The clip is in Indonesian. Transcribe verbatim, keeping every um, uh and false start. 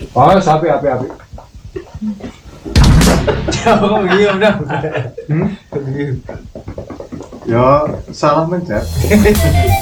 Oh, sapi api api. Oh iya udah. Ya salah mencet.